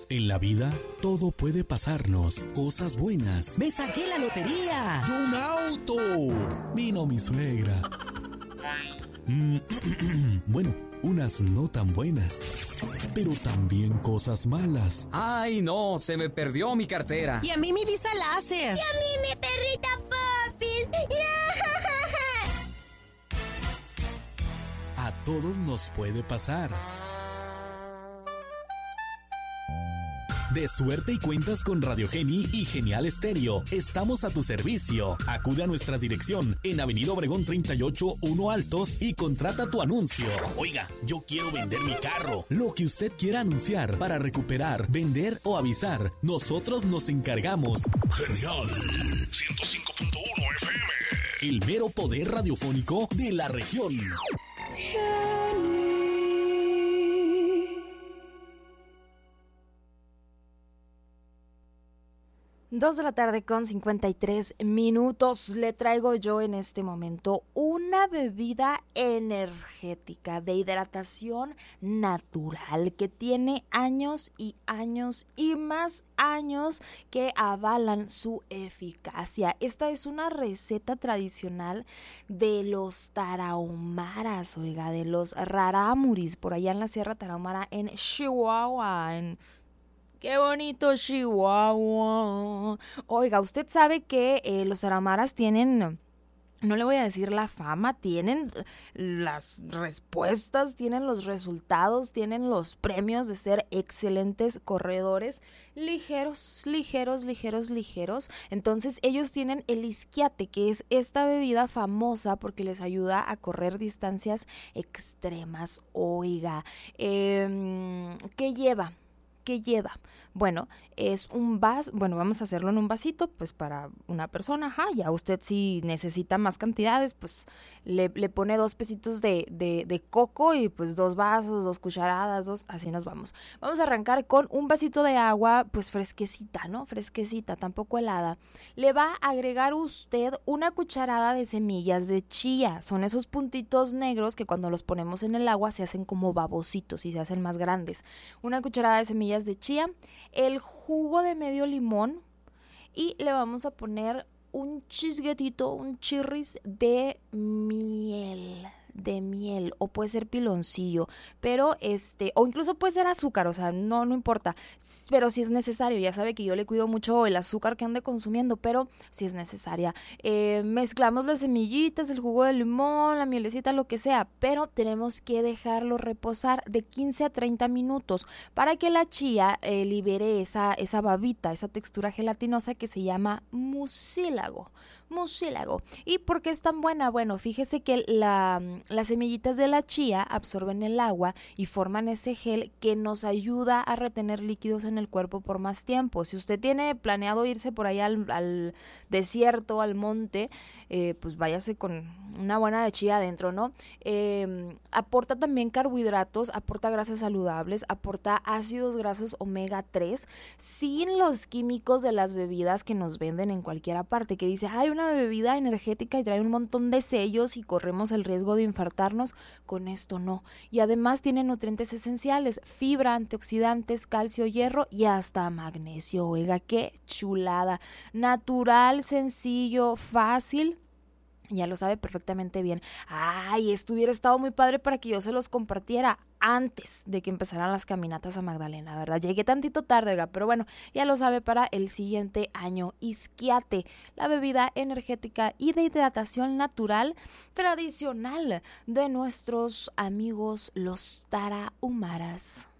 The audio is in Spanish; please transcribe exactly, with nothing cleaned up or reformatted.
En la vida, todo puede pasarnos. Cosas buenas. ¡Me saqué la lotería! ¡Y un auto! Vino mi suegra. Mm, bueno, unas no tan buenas, pero también cosas malas. ¡Ay, no! Se me perdió mi cartera. Y a mí mi visa láser. Y a mí mi perrita Popis. A todos nos puede pasar. De suerte y cuentas con Radio Geni y Genial Estéreo. Estamos a tu servicio. Acude a nuestra dirección en Avenida Obregón treinta y ocho, uno Altos y contrata tu anuncio. Oiga, yo quiero vender mi carro. Lo que usted quiera anunciar para recuperar, vender o avisar, nosotros nos encargamos. Genial ciento cinco punto uno F M. El mero poder radiofónico de la región. Dos de la tarde con cincuenta y tres minutos. Le traigo yo en este momento una bebida energética de hidratación natural que tiene años y años y más años que avalan su eficacia. Esta es una receta tradicional de los tarahumaras, oiga, de los rarámuris, por allá en la Sierra Tarahumara, en Chihuahua, en... ¡Qué bonito Chihuahua! Oiga, usted sabe que eh, los tarahumaras tienen, no le voy a decir la fama, tienen las respuestas, tienen los resultados, tienen los premios de ser excelentes corredores, ligeros, ligeros, ligeros, ligeros. Entonces ellos tienen el isquiate, que es esta bebida famosa porque les ayuda a correr distancias extremas. Oiga, eh, ¿qué lleva? ¿Qué lleva? Bueno, es un vaso, bueno, vamos a hacerlo en un vasito, pues para una persona, ajá, ya usted si necesita más cantidades, pues le, le pone dos pesitos de, de, de coco y pues dos vasos, dos cucharadas, dos, así nos vamos. Vamos a arrancar con un vasito de agua, pues fresquecita, ¿no? Fresquecita, tampoco helada. Le va a agregar usted una cucharada de semillas de chía, son esos puntitos negros que cuando los ponemos en el agua se hacen como babositos y se hacen más grandes. Una cucharada de semillas de chía, el jugo de medio limón y le vamos a poner un chisguetito, un chirris de miel, de miel, o puede ser piloncillo, pero este, o incluso puede ser azúcar, o sea, no, no importa, pero si es necesario, ya sabe que yo le cuido mucho el azúcar que ande consumiendo, pero si es necesaria, eh, mezclamos las semillitas, el jugo de limón, la mielecita, lo que sea, pero tenemos que dejarlo reposar de quince a treinta minutos para que la chía eh, libere esa, esa babita, esa textura gelatinosa que se llama mucílago, mucílago. ¿Y por qué es tan buena? Bueno, fíjese que la, las semillitas de la chía absorben el agua y forman ese gel que nos ayuda a retener líquidos en el cuerpo por más tiempo. Si usted tiene planeado irse por allá al, al desierto, al monte, eh, pues váyase con una buena de chía adentro, ¿no? Eh, aporta también carbohidratos, aporta grasas saludables, aporta ácidos grasos omega tres, sin los químicos de las bebidas que nos venden en cualquier parte, que dice, hay una bebida energética y trae un montón de sellos y corremos el riesgo de infartarnos. Con esto no. Y además tiene nutrientes esenciales, fibra, antioxidantes, calcio, hierro y hasta magnesio. Oiga, qué chulada. Natural, sencillo, fácil. Ya lo sabe perfectamente bien. Ay, esto hubiera estado muy padre para que yo se los compartiera antes de que empezaran las caminatas a Magdalena, ¿verdad? Llegué tantito tarde, oiga, pero bueno, ya lo sabe para el siguiente año. Isquiate, la bebida energética y de hidratación natural tradicional de nuestros amigos los tarahumaras.